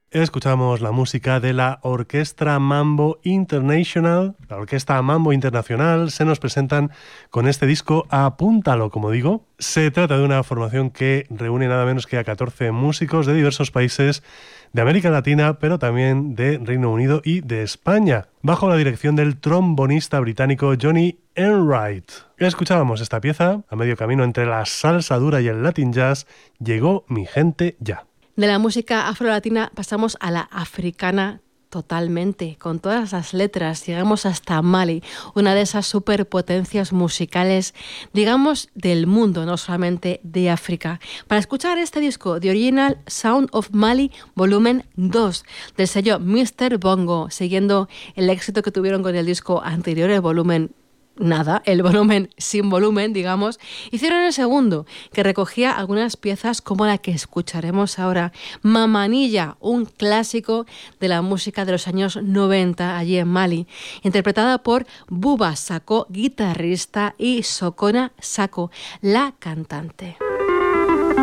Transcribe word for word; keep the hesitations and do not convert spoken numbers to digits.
Escuchamos la música de la Orquestra Mambo International. La Orquesta Mambo Internacional se nos presentan con este disco Apúntalo, como digo. Se trata de una formación que reúne nada menos que a catorce músicos de diversos países de América Latina, pero también de Reino Unido y de España, bajo la dirección del trombonista británico Johnny Enright. Escuchábamos esta pieza, a medio camino entre la salsa dura y el Latin jazz, Llegó mi gente ya. De la música afrolatina pasamos a la africana totalmente, con todas las letras. Llegamos hasta Mali, una de esas superpotencias musicales, digamos, del mundo, no solamente de África. Para escuchar este disco, The Original Sound of Mali, volumen dos, del sello mister Bongo, siguiendo el éxito que tuvieron con el disco anterior, el volumen nada, el volumen sin volumen, digamos, hicieron el segundo, que recogía algunas piezas como la que escucharemos ahora, Mamanilla, un clásico de la música de los años noventa allí en Mali, interpretada por Buba Sako, guitarrista, y Sokona Sako, la cantante.